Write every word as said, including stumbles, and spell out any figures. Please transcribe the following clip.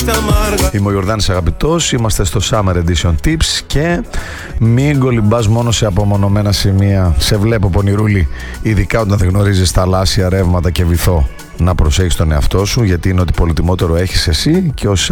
Είμαι ο Ιορδάνης Αγαπητός, είμαστε στο Summer Edition Tips και μην κολυμπάς μόνο σε απομονωμένα σημεία. Σε βλέπω πονηρούλη, ειδικά όταν δεν γνωρίζεις θαλάσσια, ρεύματα και βυθό. Να προσέχεις τον εαυτό σου, γιατί είναι ότι πολυτιμότερο έχεις εσύ και ο